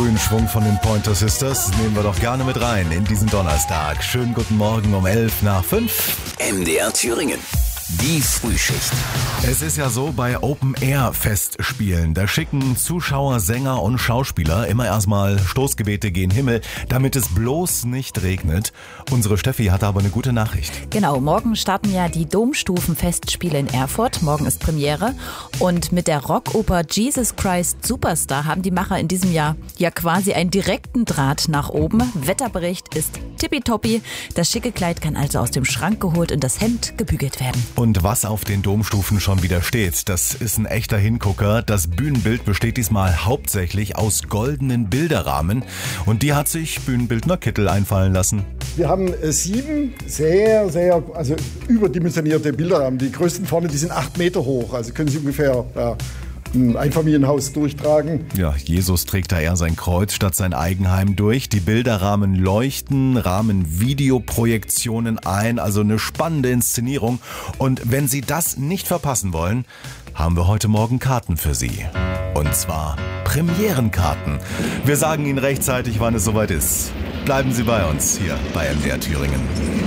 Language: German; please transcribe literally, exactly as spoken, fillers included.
frühen Schwung von den Pointer Sisters nehmen wir doch gerne mit rein in diesen Donnerstag. Schönen guten Morgen um elf nach fünf. M D R Thüringen. Die Frühschicht. Es ist ja so, bei Open-Air-Festspielen, da schicken Zuschauer, Sänger und Schauspieler immer erstmal Stoßgebete gen Himmel, damit es bloß nicht regnet. Unsere Steffi hatte aber eine gute Nachricht. Genau, morgen starten ja die Domstufenfestspiele in Erfurt. Morgen ist Premiere. Und mit der Rockoper Jesus Christ Superstar haben die Macher in diesem Jahr ja quasi einen direkten Draht nach oben. Wetterbericht ist tippitoppi. Das schicke Kleid kann also aus dem Schrank geholt und das Hemd gebügelt werden. Und was auf den Domstufen schon wieder steht, das ist ein echter Hingucker. Das Bühnenbild besteht diesmal hauptsächlich aus goldenen Bilderrahmen. Und die hat sich Bühnenbildner Kittel einfallen lassen. Wir haben äh, sieben sehr, sehr also überdimensionierte Bilderrahmen. Die größten vorne, die sind acht Meter hoch. Also können Sie ungefähr ja, ein Einfamilienhaus durchtragen. Ja, Jesus trägt da eher sein Kreuz statt sein Eigenheim durch. Die Bilderrahmen leuchten, rahmen Videoprojektionen ein, also eine spannende Inszenierung. Und wenn Sie das nicht verpassen wollen, haben wir heute Morgen Karten für Sie. Und zwar Premierenkarten. Wir sagen Ihnen rechtzeitig, wann es soweit ist. Bleiben Sie bei uns hier bei M D R Thüringen.